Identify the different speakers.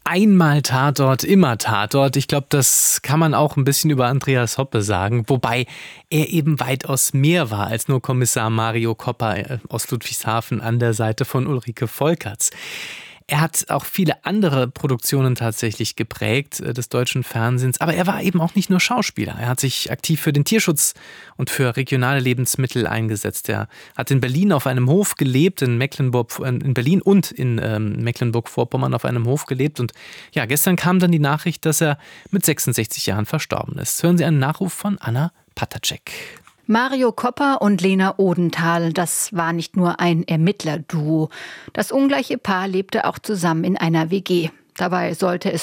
Speaker 1: Einmal Tatort, immer Tatort. Ich glaube, das kann man auch ein bisschen über Andreas Hoppe sagen. Wobei er eben weitaus mehr war als nur Kommissar Mario Coppa aus Ludwigshafen an der Seite von Ulrike Volkerts. Er hat auch viele andere Produktionen tatsächlich geprägt des deutschen Fernsehens. Aber er war eben auch nicht nur Schauspieler. Er hat sich aktiv für den Tierschutz und für regionale Lebensmittel eingesetzt. Er hat in Berlin auf einem Hof gelebt, in Berlin und in Mecklenburg-Vorpommern auf einem Hof gelebt. Und ja, gestern kam dann die Nachricht, dass er mit 66 Jahren verstorben ist. Hören Sie einen Nachruf von Anna Patacek.
Speaker 2: Mario Coppa und Lena Odenthal, das war nicht nur ein Ermittlerduo. Das ungleiche Paar lebte auch zusammen in einer WG. Dabei sollte es